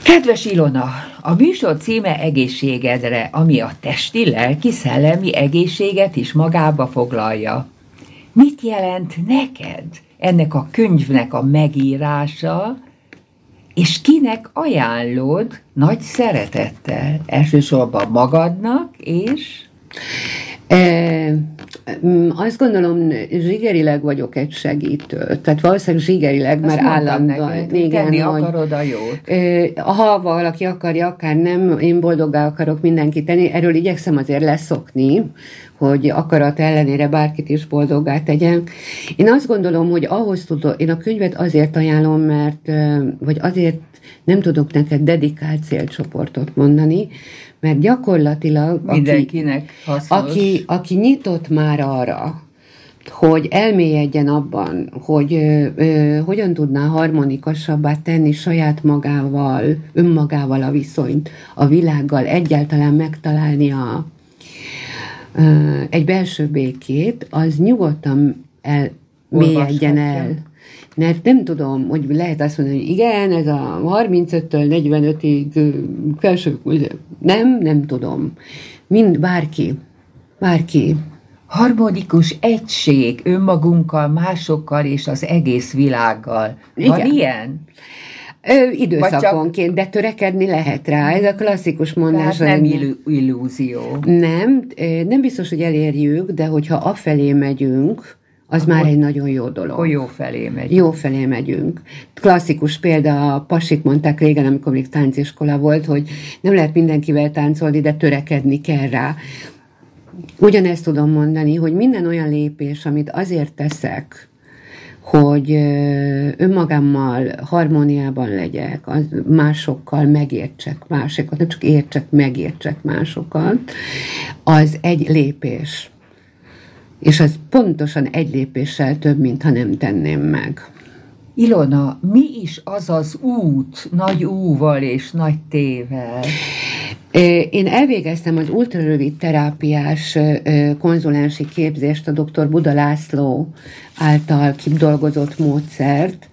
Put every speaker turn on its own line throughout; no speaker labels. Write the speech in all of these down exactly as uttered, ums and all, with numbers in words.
Kedves Ilona, a műsor címe Egészségedre, ami a testi, lelki, szellemi egészséget is magába foglalja. Mit jelent neked ennek a könyvnek a megírása, és kinek ajánlod nagy szeretettel? Elsősorban magadnak, és...
E, azt gondolom, zsigerileg vagyok egy segítő. Tehát valószínűleg zsigerileg, mert állandóan...
Tenni akarod a jót.
E, ha valaki akarja, akár nem, én boldoggá akarok mindenkit tenni. Erről igyekszem azért leszokni, hogy akarat ellenére bárkit is boldoggá tegyen. Én azt gondolom, hogy ahhoz tudok, én a könyvet azért ajánlom, mert, vagy azért nem tudok neked dedikált célcsoportot mondani, mert gyakorlatilag
mindenkinek hasznos.
Aki, aki nyitott már arra, hogy elmélyedjen abban, hogy ö, ö, hogyan tudná harmonikusabbá tenni saját magával, önmagával a viszonyt, a világgal, egyáltalán megtalálni a, ö, egy belső békét, az nyugodtan elmélyedjen el. Mert nem tudom, hogy lehet azt mondani, hogy igen, ez a harmincöttől negyvenötig felső, nem, nem tudom. Mind, bárki, bárki.
Harmonikus egység önmagunkkal, másokkal és az egész világgal. Van igen. Ilyen?
Ö, időszakonként, csak... de törekedni lehet rá. Ez a klasszikus mondás.
Tehát nem illú- illúzió.
Nem, nem biztos, hogy elérjük, de hogyha afelé megyünk, az akkor már egy nagyon jó dolog.
Akkor jó felé megyünk.
Jó felé megyünk. Klasszikus példa, a pasik mondták régen, amikor még tánciskola volt, hogy nem lehet mindenkivel táncolni, de törekedni kell rá. Ugyanezt tudom mondani, hogy minden olyan lépés, amit azért teszek, hogy önmagammal harmóniában legyek, az másokkal megértsek másokat, nem csak értsek, megértsek másokat, az egy lépés. És az pontosan egy lépéssel több, mintha nem tenném meg.
Ilona, mi is az az út, nagy úval és nagy tével?
Én elvégeztem az ultrarövid terápiás konzulensi képzést a doktor Buda László által kidolgozott módszert,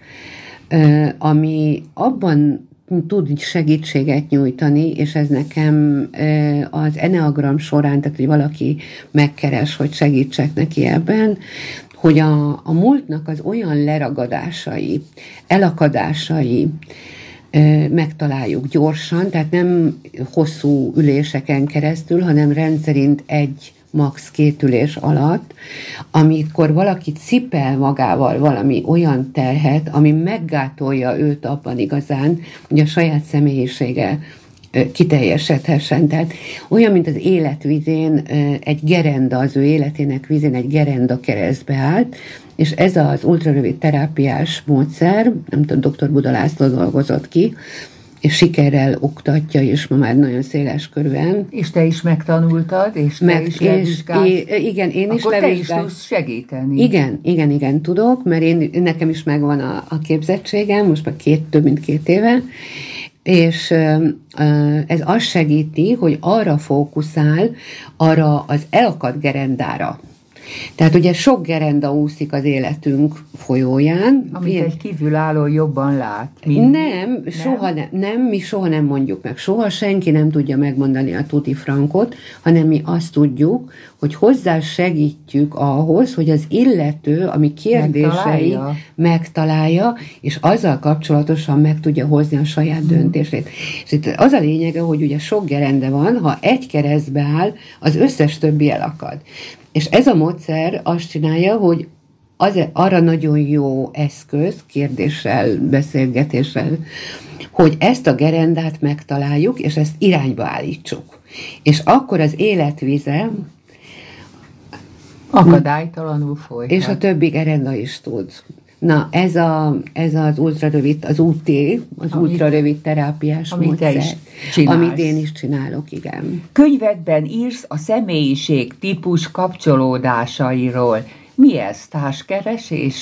ami abban tud segítséget nyújtani, és ez nekem az Enneagram során, tehát hogy valaki megkeres, hogy segítsek neki ebben, hogy a, a múltnak az olyan leragadásai, elakadásai megtaláljuk gyorsan, tehát nem hosszú üléseken keresztül, hanem rendszerint egy max. Két ülés alatt, amikor valaki cipel magával valami olyan terhet, ami meggátolja őt abban igazán, hogy a saját személyisége kiteljesedhessen. Tehát olyan, mint az életvizén egy gerenda, az ő életének vízén egy gerenda keresztbe állt, és ez az ultrarövid terápiás módszer, nem tudom, doktor Buda László dolgozott ki, és sikerrel oktatja, és ma már nagyon széles körűen.
És te is megtanultad, és te
Meg,
is
és,
levizsgálsz.
Igen, én is
Akkor
levizsgálsz.
te is tudsz segíteni.
Igen, igen, igen, tudok, mert én, nekem is megvan a, a képzettségem, most már két, több mint két éve, és ez azt segíti, hogy arra fókuszál, arra az elakadt gerendára. Tehát ugye sok gerenda úszik az életünk folyóján.
Amit ilyen... egy kívülálló jobban lát.
Nem, nem, soha nem, nem, mi soha nem mondjuk meg. Soha senki nem tudja megmondani a tuti frankot, hanem mi azt tudjuk, hogy hozzá segítjük ahhoz, hogy az illető, ami kérdései megtalálja, megtalálja és azzal kapcsolatosan meg tudja hozni a saját hmm. döntését. És itt az a lényege, hogy ugye sok gerenda van, ha egy keresztbe áll, az összes többi elakad. És ez a módszer azt csinálja, hogy az, arra nagyon jó eszköz, kérdéssel, beszélgetéssel, hogy ezt a gerendát megtaláljuk, és ezt irányba állítsuk. És akkor az életvize
akadálytalanul folyhat.
És a többi gerenda is tud. Na, ez, a, ez az ultrarövid, az ú té, az amit, ultrarövid terápiás
amit
módszer,
te is csinálsz.
Amit én is csinálok, igen.
Könyvedben írsz a személyiség típus kapcsolódásairól. Mi ez? Társkeresés?